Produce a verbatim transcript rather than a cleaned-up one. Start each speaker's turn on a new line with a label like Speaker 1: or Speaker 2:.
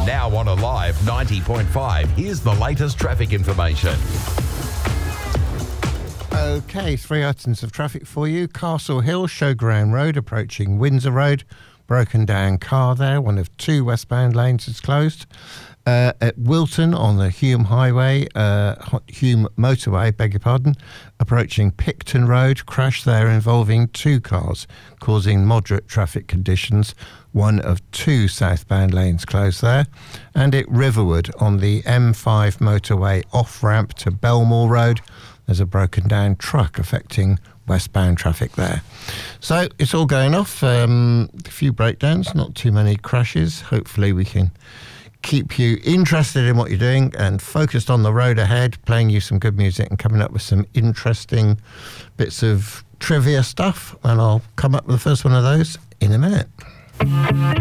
Speaker 1: Now on Alive ninety point five, here's the latest traffic information.
Speaker 2: Okay, three items of traffic for you. Castle Hill, Showground Road, approaching Windsor Road. Broken down car there. One of two westbound lanes is closed. Uh, at Wilton on the Hume Highway, uh, Hume Motorway, beg your pardon, approaching Picton Road, crash there involving two cars, causing moderate traffic conditions. One of two southbound lanes closed there. And at Riverwood on the M five motorway off-ramp to Belmore Road, there's a broken down truck affecting westbound traffic there. So it's all going off. Um, a few breakdowns, not too many crashes. Hopefully we can keep you interested in what you're doing and focused on the road ahead, playing you some good music and coming up with some interesting bits of trivia stuff. And I'll come up with the first one of those in a minute.